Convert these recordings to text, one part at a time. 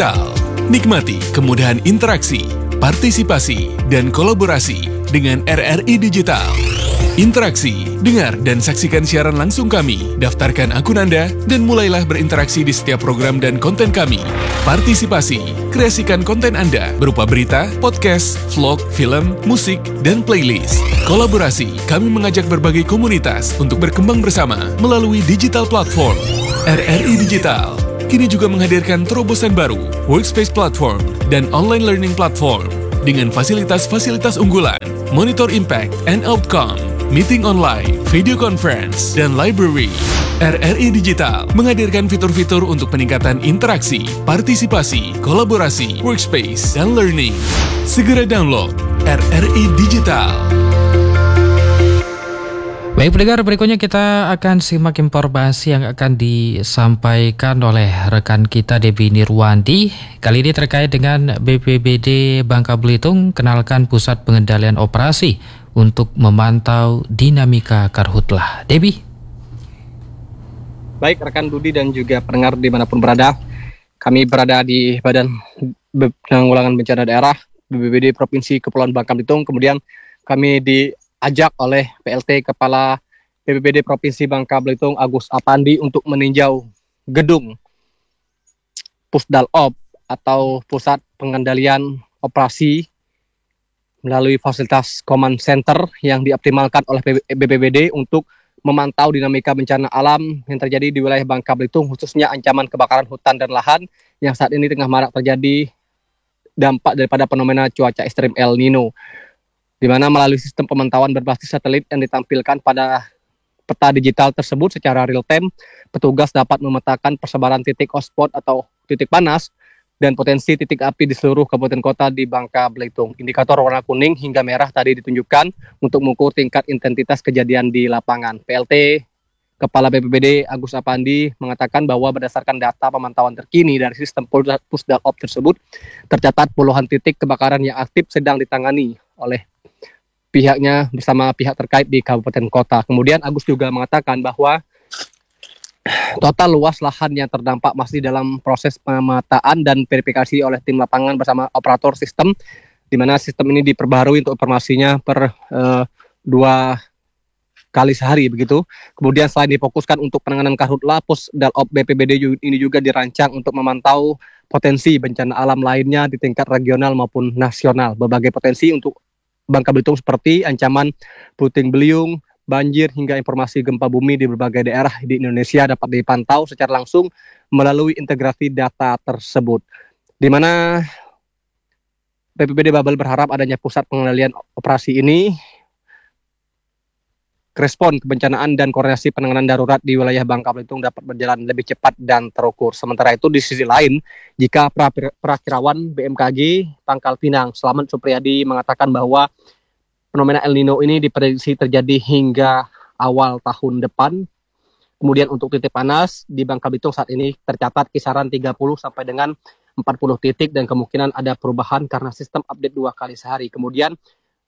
Digital. Nikmati kemudahan interaksi, partisipasi, dan kolaborasi dengan RRI Digital. Interaksi, dengar dan saksikan siaran langsung kami, daftarkan akun Anda, dan mulailah berinteraksi di setiap program dan konten kami. Partisipasi, kreasikan konten Anda berupa berita, podcast, vlog, film, musik, dan playlist. Kolaborasi, kami mengajak berbagai komunitas untuk berkembang bersama melalui digital platform. RRI Digital kini juga menghadirkan terobosan baru, workspace platform, dan online learning platform dengan fasilitas-fasilitas unggulan, monitor impact and outcome, meeting online, video conference, dan library. RRI Digital menghadirkan fitur-fitur untuk peningkatan interaksi, partisipasi, kolaborasi, workspace, dan learning. Segera download RRI Digital. Baik pendengar, berikutnya kita akan simak informasi yang akan disampaikan oleh rekan kita Debbie Nirwandi. Kali ini terkait dengan BPBD Bangka Belitung kenalkan pusat pengendalian operasi untuk memantau dinamika karhutlah. Debbie. Baik rekan Budi dan juga pendengar dimanapun berada, kami berada di Badan Penanggulangan Bencana Daerah BPBD Provinsi Kepulauan Bangka Belitung. Kemudian kami diajak oleh PLT Kepala BPBD Provinsi Bangka Belitung Agus Apandi untuk meninjau gedung Pusdalop atau Pusat Pengendalian Operasi melalui fasilitas command center yang dioptimalkan oleh BPBD untuk memantau dinamika bencana alam yang terjadi di wilayah Bangka Belitung, khususnya ancaman kebakaran hutan dan lahan yang saat ini tengah marak terjadi dampak daripada fenomena cuaca ekstrim El Nino, di mana melalui sistem pemantauan berbasis satelit yang ditampilkan pada peta digital tersebut secara real time, petugas dapat memetakan persebaran titik hotspot atau titik panas dan potensi titik api di seluruh kabupaten kota di Bangka Belitung. Indikator warna kuning hingga merah tadi ditunjukkan untuk mengukur tingkat intensitas kejadian di lapangan. PLT Kepala BPBD Agus Apandi mengatakan bahwa berdasarkan data pemantauan terkini dari sistem Pusdalop tersebut, tercatat puluhan titik kebakaran yang aktif sedang ditangani oleh pihaknya bersama pihak terkait di kabupaten kota. Kemudian Agus juga mengatakan bahwa total luas lahan yang terdampak masih dalam proses pemetaan dan verifikasi oleh tim lapangan bersama operator sistem, di mana sistem ini diperbarui untuk informasinya per 2 kali sehari begitu. Kemudian selain difokuskan untuk penanganan karhutlah, Pusdalop BPBD ini juga dirancang untuk memantau potensi bencana alam lainnya di tingkat regional maupun nasional. Berbagai potensi untuk Bangka Belitung seperti ancaman puting beliung, banjir hingga informasi gempa bumi di berbagai daerah di Indonesia dapat dipantau secara langsung melalui integrasi data tersebut. Di mana BPBD Babel berharap adanya pusat pengendalian operasi ini respon kebencanaan dan koordinasi penanganan darurat di wilayah Bangka Belitung dapat berjalan lebih cepat dan terukur. Sementara itu di sisi lain, jika Prakirawan BMKG Pangkal Pinang Slamet Supriyadi mengatakan bahwa fenomena El Nino ini diprediksi terjadi hingga awal tahun depan. Kemudian untuk titik panas di Bangka Belitung saat ini tercatat kisaran 30 sampai dengan 40 titik dan kemungkinan ada perubahan karena sistem update 2 kali sehari. Kemudian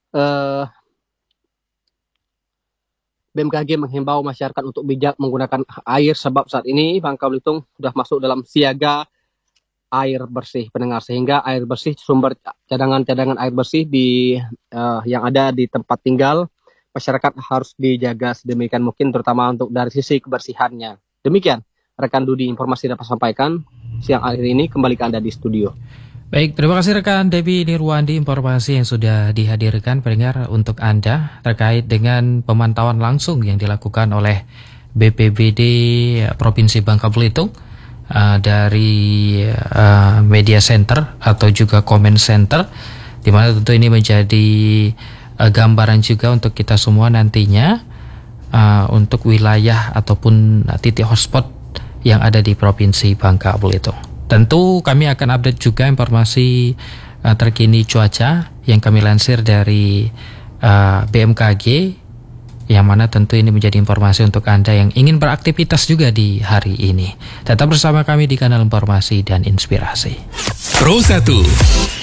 BMKG menghimbau masyarakat untuk bijak menggunakan air sebab saat ini Bangka Belitung sudah masuk dalam siaga air bersih pendengar, sehingga air bersih sumber cadangan air bersih yang ada di tempat tinggal masyarakat harus dijaga sedemikian mungkin, terutama untuk dari sisi kebersihannya. Demikian rekan Dudi informasi dapat sampaikan siang hari ini, kembali ke Anda di studio. Baik, terima kasih rekan Debbie Nirwandi informasi yang sudah dihadirkan pendengar untuk Anda terkait dengan pemantauan langsung yang dilakukan oleh BPBD Provinsi Bangka Belitung dari media center atau juga comment center, di mana tentu ini menjadi gambaran juga untuk kita semua nantinya untuk wilayah ataupun titik hotspot yang ada di Provinsi Bangka Belitung. Tentu kami akan update juga informasi terkini cuaca yang kami lansir dari BMKG, yang mana tentu ini menjadi informasi untuk Anda yang ingin beraktivitas juga di hari ini. Tetap bersama kami di kanal Informasi dan Inspirasi. Pro 1